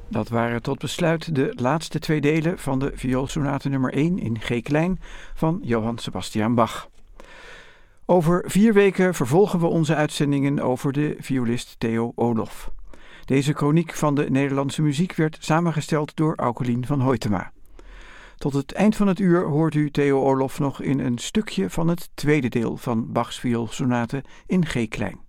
Dat waren tot besluit de laatste twee delen van de vioolsonate nummer 1 in G klein van Johann Sebastian Bach. Over 4 weken vervolgen we onze uitzendingen over de violist Theo Olof. Deze kroniek van de Nederlandse muziek werd samengesteld door Aukelien van Hoytema. Tot het eind van het uur hoort u Theo Olof nog in een stukje van het tweede deel van Bachs vioolsonate in G klein.